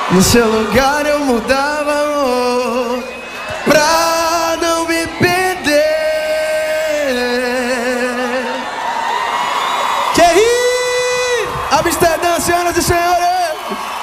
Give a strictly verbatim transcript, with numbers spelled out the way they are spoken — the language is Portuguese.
No seu lugar eu mudava, amor, pra não me perder. Que aí, Amsterdã, senhoras e senhores.